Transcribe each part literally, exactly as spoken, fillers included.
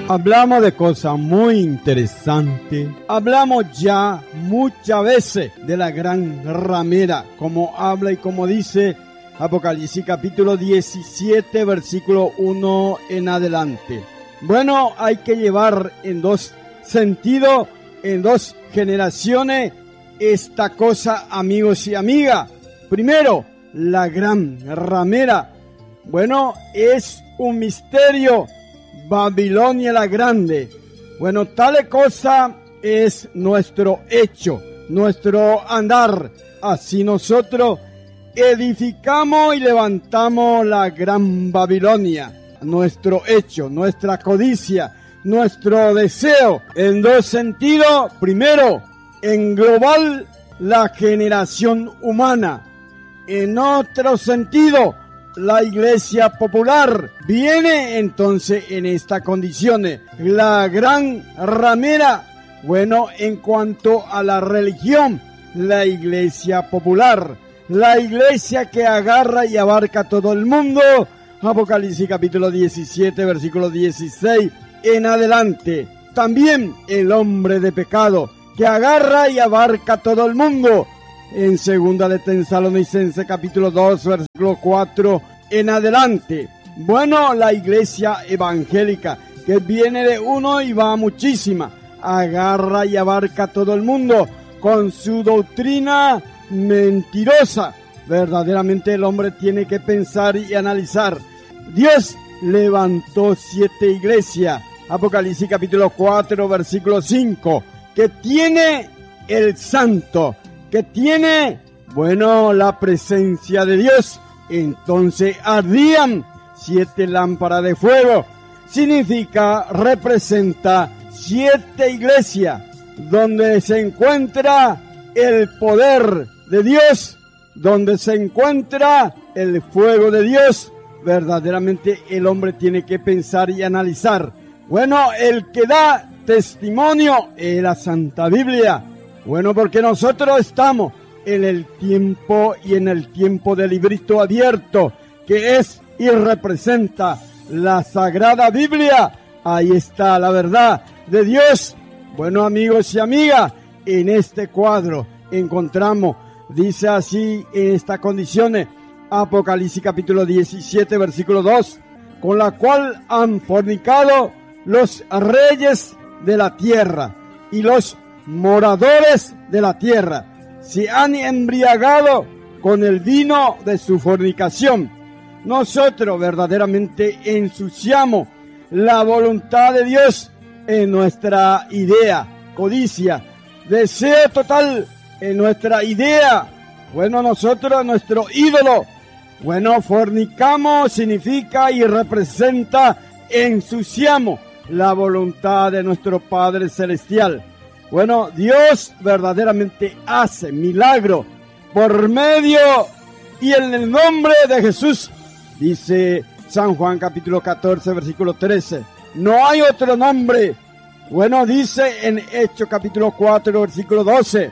Hablamos de cosas muy interesantes. Hablamos ya muchas veces de la gran ramera, como habla y como dice Apocalipsis capítulo diecisiete, versículo uno en adelante. Bueno, hay que llevar en dos sentidos, en dos generaciones, esta cosa, amigos y amigas. Primero, la gran ramera. Bueno, es un misterio. Babilonia la Grande. Bueno, tal cosa es nuestro hecho, nuestro andar. Así nosotros edificamos y levantamos la gran Babilonia. Nuestro hecho, nuestra codicia, nuestro deseo. En dos sentidos. Primero, en global, la generación humana. En otro sentido, la iglesia popular viene entonces en estas condiciones. La gran ramera, bueno, en cuanto a la religión, la iglesia popular, la iglesia que agarra y abarca todo el mundo. Apocalipsis capítulo diecisiete, versículo dieciséis en adelante. También el hombre de pecado, que agarra y abarca todo el mundo. En segunda de Tesalonicenses capítulo dos, versículo cuatro en adelante. Bueno, la iglesia evangélica, que viene de uno y va a muchísima, agarra y abarca todo el mundo con su doctrina mentirosa. Verdaderamente el hombre tiene que pensar y analizar. Dios levantó siete iglesias. Apocalipsis capítulo cuatro, versículo cinco, que tiene el santo, que tiene, bueno, la presencia de Dios. Entonces ardían siete lámparas de fuego. Significa, representa siete iglesias donde se encuentra el poder de Dios, donde se encuentra el fuego de Dios. Verdaderamente el hombre tiene que pensar y analizar. Bueno, el que da testimonio es la Santa Biblia. Bueno, porque nosotros estamos en el tiempo y en el tiempo del librito abierto, que es y representa la Sagrada Biblia. Ahí está la verdad de Dios. Bueno, amigos y amigas, en este cuadro encontramos, dice así en estas condiciones, Apocalipsis capítulo diecisiete, versículo dos, con la cual han fornicado los reyes de la tierra y los moradores de la tierra. Se han embriagado con el vino de su fornicación. Nosotros verdaderamente ensuciamos la voluntad de Dios en nuestra idea, codicia, deseo total en nuestra idea. Bueno, nosotros, nuestro ídolo, bueno, fornicamos significa y representa, ensuciamos la voluntad de nuestro Padre Celestial. Bueno, Dios verdaderamente hace milagro por medio y en el nombre de Jesús. Dice San Juan capítulo catorce, versículo trece. No hay otro nombre. Bueno, dice en Hechos capítulo cuatro, versículo doce.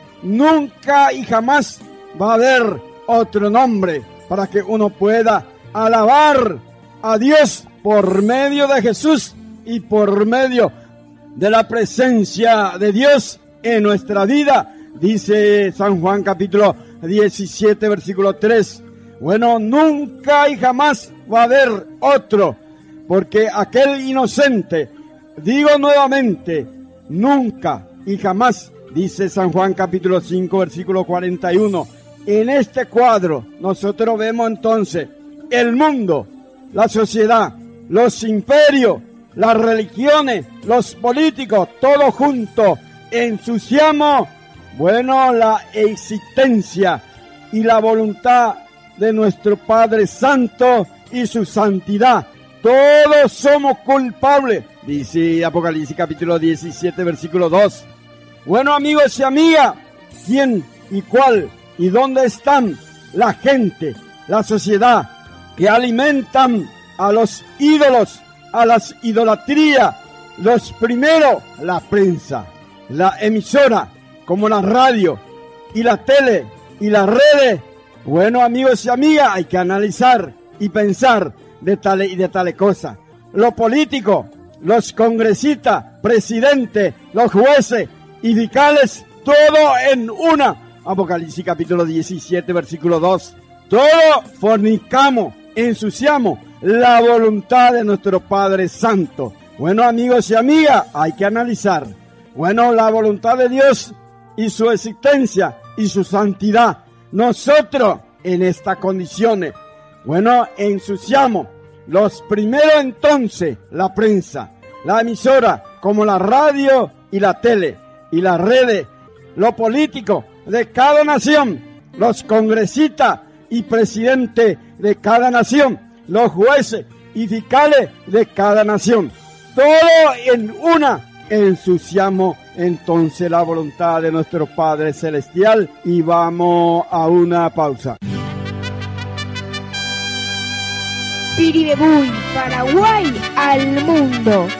Nunca y jamás va a haber otro nombre para que uno pueda alabar a Dios por medio de Jesús y por medio de la presencia de Dios en nuestra vida. Dice San Juan capítulo diecisiete, versículo tres. Bueno, nunca y jamás va a haber otro, porque aquel inocente, digo nuevamente, nunca y jamás, dice San Juan capítulo cinco, versículo cuarenta y uno. En este cuadro nosotros vemos entonces el mundo, la sociedad, los imperios, las religiones, los políticos, todos juntos, ensuciamos, bueno, la existencia y la voluntad de nuestro Padre Santo y su santidad. Todos somos culpables, dice Apocalipsis capítulo diecisiete, versículo dos. Bueno, amigos y amigas, ¿quién y cuál y dónde están la gente, la sociedad que alimentan a los ídolos, a las idolatrías? Los primeros, la prensa, la emisora, como la radio y la tele y las redes. Bueno, amigos y amigas, hay que analizar y pensar de tales y de tales cosas. Lo político, los congresistas, presidentes, los jueces y fiscales, todo en una. Apocalipsis capítulo diecisiete, versículo dos. Todos fornicamos, ensuciamos la voluntad de nuestro Padre Santo. Bueno, amigos y amigas, hay que analizar. Bueno, la voluntad de Dios y su existencia y su santidad. Nosotros en estas condiciones, bueno, ensuciamos. Los primeros entonces, la prensa, la emisora, como la radio y la tele, y las redes, los políticos de cada nación, los congresistas y presidentes de cada nación, los jueces y fiscales de cada nación. Todo en una. Ensuciamos entonces la voluntad de nuestro Padre Celestial y vamos a una pausa. Piribebuy, Paraguay al mundo.